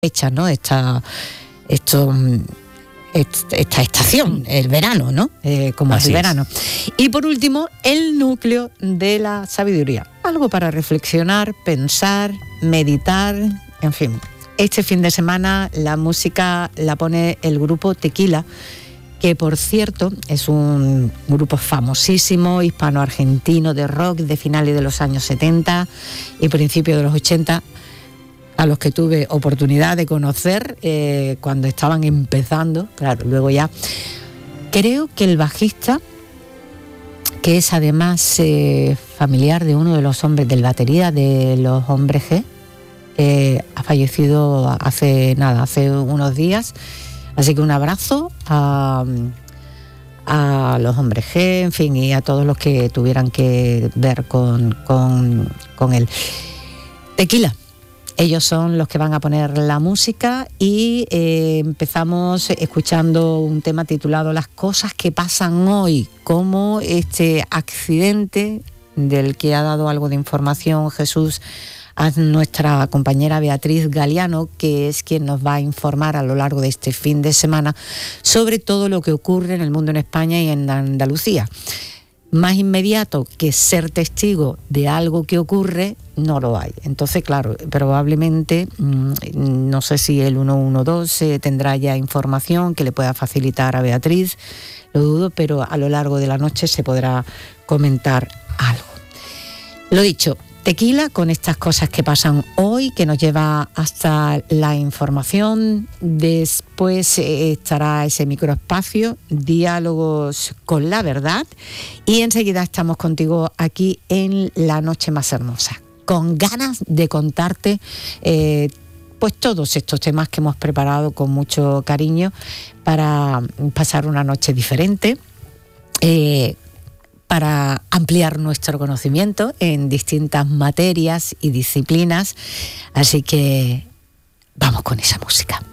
fecha, ¿no? Esta estación, el verano, ¿no? Como es el verano. Y por último, el núcleo de la sabiduría. Algo para reflexionar, pensar, meditar, en fin. Este fin de semana la música la pone el grupo Tequila, que por cierto es un grupo famosísimo hispano-argentino de rock de finales de los años 70 y principios de los 80, a los que tuve oportunidad de conocer cuando estaban empezando. Claro, luego ya creo que el bajista, que es además familiar de uno de los hombres del batería de los Hombres G, ha fallecido hace unos días. Así que un abrazo a los Hombres G, en fin, y a todos los que tuvieran que ver con él. Tequila. Ellos son los que van a poner la música y empezamos escuchando un tema titulado Las cosas que pasan hoy, como este accidente del que ha dado algo de información Jesús a nuestra compañera Beatriz Galeano, que es quien nos va a informar a lo largo de este fin de semana sobre todo lo que ocurre en el mundo en España y en Andalucía. Más inmediato que ser testigo de algo que ocurre, no lo hay. Entonces, claro, probablemente, no sé si el 112 tendrá ya información que le pueda facilitar a Beatriz, lo dudo, pero a lo largo de la noche se podrá comentar algo. Lo dicho, Tequila con estas cosas que pasan hoy, que nos lleva hasta la información. Después estará ese microespacio, diálogos con la verdad, y enseguida estamos contigo aquí en La Noche Más Hermosa, con ganas de contarte pues todos estos temas que hemos preparado con mucho cariño para pasar una noche diferente, para ampliar nuestro conocimiento en distintas materias y disciplinas. Así que vamos con esa música.